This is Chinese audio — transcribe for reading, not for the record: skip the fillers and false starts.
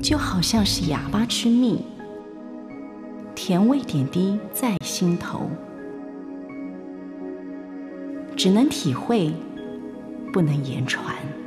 就好像是哑巴吃蜜，甜味点滴在心头，只能体会，不能言传。